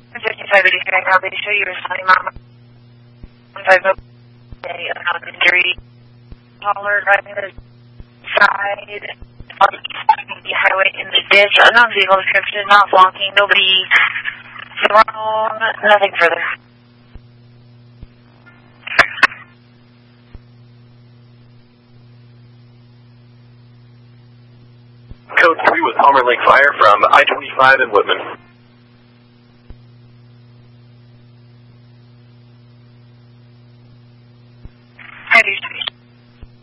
5585, I'll be sure you were signing on 150 unknown injury. Caller driving the side on the highway in the ditch. Unknown vehicle description, not blocking, nobody thrown, nothing further. Code 3 with Palmer Lake Fire from I-25 in Woodman.